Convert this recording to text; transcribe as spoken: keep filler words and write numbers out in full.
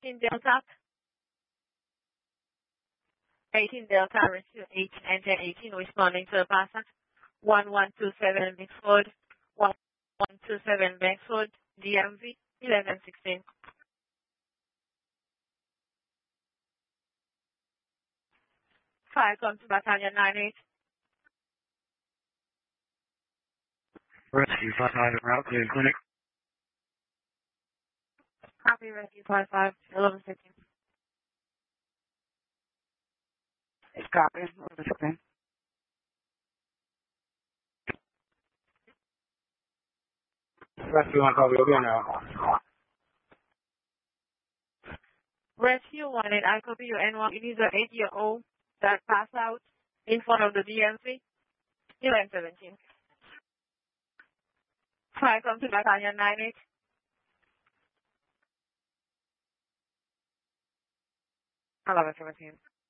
eighteen Delta. eighteen Delta, rescue eighteen, engine eighteen, responding to the passenger. one one two seven Bexford, one one two seven Bexford, D M V, eleven sixteen. Five, come to battalion nine eight. Rescue five five, route to clinic. Copy, rescue five five, eleven sixteen. It's copy, eleven sixteen. Rescue one copy, we'll be on now. Rescue one eight, I copy you N one. It is an eight-year-old that passed out in front of the D M V, eleven seventeen. Five, come to battalion nine eight. eleven seventeen.